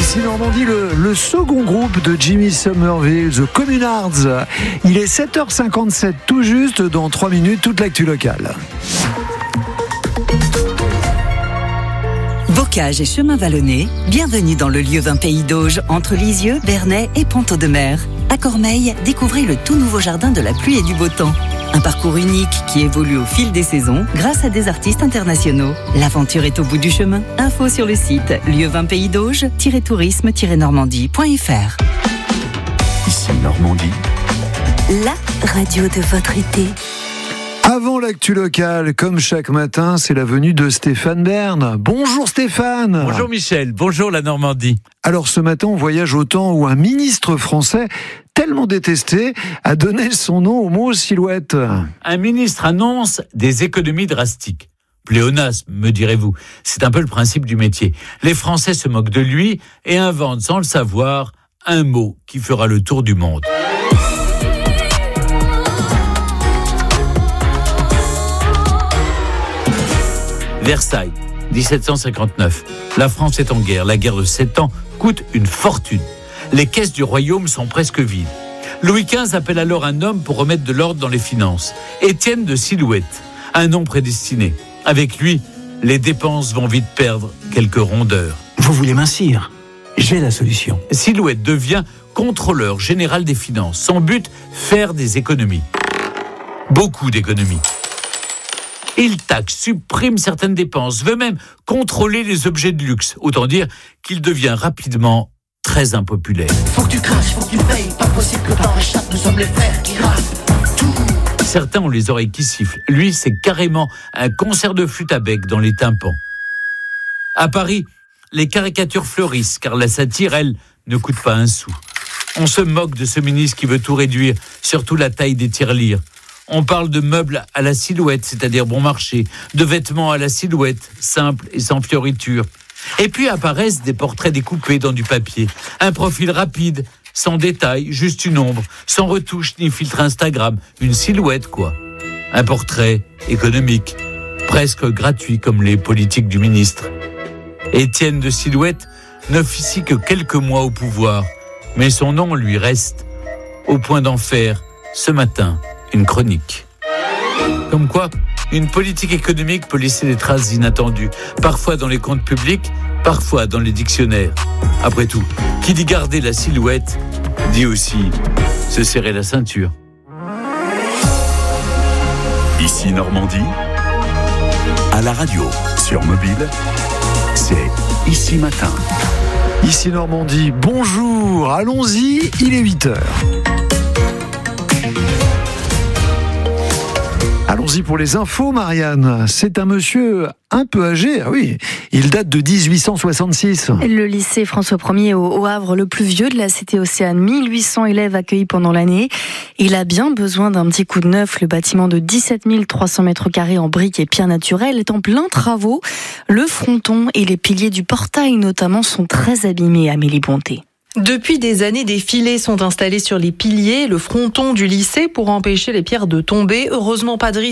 Ici Normandie, le second groupe de Jimmy Somerville, The Communards. Il est 7h57 tout juste, dans 3 minutes, toute l'actu locale. Bocage et chemin vallonné, bienvenue dans le lieu 20 Pays d'Auge, entre Lisieux, Bernay et Ponto-de-Mer. À Cormeilles, découvrez le tout nouveau jardin de la pluie et du beau temps. Un parcours unique qui évolue au fil des saisons grâce à des artistes internationaux. L'aventure est au bout du chemin. Info sur le site lieu20paysdauge-tourisme-normandie.fr. Ici Normandie. La radio de votre été. Avant l'actu locale, comme chaque matin, c'est la venue de Stéphane Bern. Bonjour Stéphane. Bonjour Michel, bonjour la Normandie. Alors ce matin, on voyage au temps où un ministre français, tellement détesté, a donné son nom au mot silhouette. Un ministre annonce des économies drastiques. Pléonasme, me direz-vous. C'est un peu le principe du métier. Les Français se moquent de lui et inventent sans le savoir un mot qui fera le tour du monde. Versailles, 1759. La France est en guerre. La guerre de 7 ans coûte une fortune. Les caisses du royaume sont presque vides. Louis XV appelle alors un homme pour remettre de l'ordre dans les finances. Étienne de Silhouette, un nom prédestiné. Avec lui, les dépenses vont vite perdre quelques rondeurs. Vous voulez mincir ? J'ai la solution. Silhouette devient contrôleur général des finances. Son but, faire des économies. Beaucoup d'économies. Il taxe, supprime certaines dépenses, veut même contrôler les objets de luxe. Autant dire qu'il devient rapidement très impopulaire. Faut que tu craches, faut que tu payes, pas possible que t'en réchappes, nous sommes les frères qui raflent tout. Certains ont les oreilles qui sifflent. Lui, c'est carrément un concert de flûte à bec dans les tympans. À Paris, les caricatures fleurissent, car la satire, elle, ne coûte pas un sou. On se moque de ce ministre qui veut tout réduire, surtout la taille des tirelires. On parle de meubles à la silhouette, c'est-à-dire bon marché, de vêtements à la silhouette, simples et sans fioritures. Et puis apparaissent des portraits découpés dans du papier. Un profil rapide, sans détail, juste une ombre, sans retouche ni filtre Instagram. Une silhouette, quoi. Un portrait économique, presque gratuit comme les politiques du ministre. Étienne de Silhouette n'officie que quelques mois au pouvoir, mais son nom lui reste, au point d'en faire, ce matin, une chronique. Comme quoi, une politique économique peut laisser des traces inattendues, parfois dans les comptes publics, parfois dans les dictionnaires. Après tout, qui dit garder la silhouette, dit aussi se serrer la ceinture. Ici Normandie. À la radio, sur mobile, c'est Ici Matin. Ici Normandie, bonjour, allons-y, il est 8h. Allons-y pour les infos, Marianne. C'est un monsieur un peu âgé, ah oui, il date de 1866. Le lycée François Ier au Havre, le plus vieux de la cité Océane, 1800 élèves accueillis pendant l'année. Il a bien besoin d'un petit coup de neuf. Le bâtiment de 17 300 mètres carrés en briques et pierres naturelles est en plein travaux. Le fronton et les piliers du portail notamment sont très abîmés, Amélie Bonté. Depuis des années, des filets sont installés sur les piliers, le fronton du lycée pour empêcher les pierres de tomber. Heureusement, pas de risque